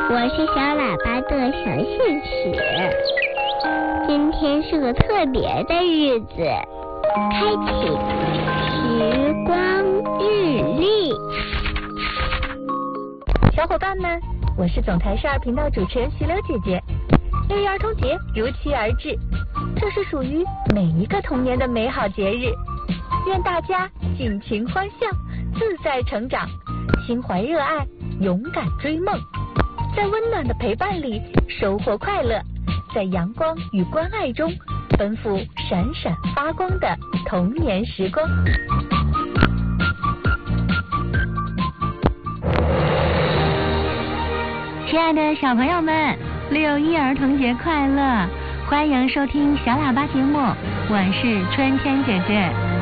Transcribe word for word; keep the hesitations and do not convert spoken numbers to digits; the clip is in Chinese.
我是小喇叭的小信使。今天是个特别的日子，开启时光日历。 小伙伴们，我是总台十二频道主持人徐柳姐姐。六一儿童节如期而至，这是属于每一个童年的美好节日。愿大家尽情欢笑，自在成长，心怀热爱，勇敢追梦，在温暖的陪伴里收获快乐，在阳光与关爱中奔赴闪闪发光的童年时光。 亲爱的小朋友们，六一儿童节快乐！欢迎收听小喇叭节目，我是春天姐姐。